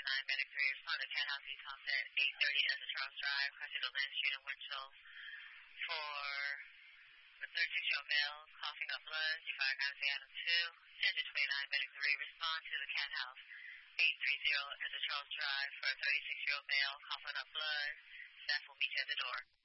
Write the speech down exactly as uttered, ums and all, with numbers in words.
nine, Medic three, respond to Cat House East Homestead, eight thirty at the Charles Drive, crossing the Lynn Street in Winchell. For the thirty-six-year-old male, coughing up blood, G five County Adam two, engine twenty-nine, Medic three, respond to the Cat House, eight thirty at the Charles Drive, for a thirty-six-year-old male, coughing up blood. Staff will meet you at the door.